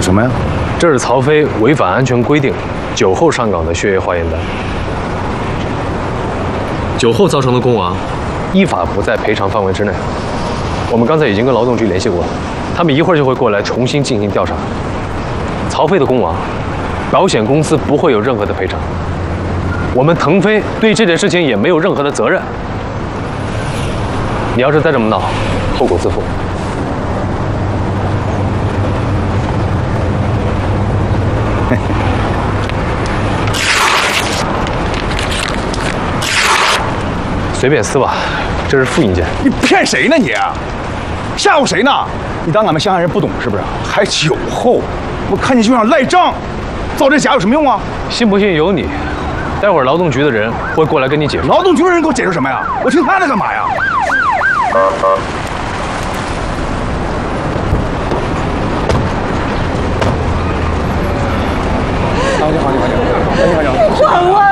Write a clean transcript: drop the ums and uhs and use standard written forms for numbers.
什么呀？ 这是曹飞违反安全规定，酒后上岗的血液化验单。酒后造成的公亡，依法不在赔偿范围之内。我们刚才已经跟劳动局联系过了，他们一会儿就会过来重新进行调查。曹飞的公亡，保险公司不会有任何的赔偿。我们腾飞对这件事情也没有任何的责任。你要是再这么闹，后果自负。随便撕吧，这是复印件。 你骗谁呢你？吓唬谁呢？你当俺们乡下人不懂是不是？还酒后，我看你就想赖账，造这假有什么用啊？ 信不信由你。待会儿劳动局的人会过来跟你解释。 劳动局的人给我解释什么呀？我听他的干嘛呀？你好，你好，你好，你好，你好， 转弯。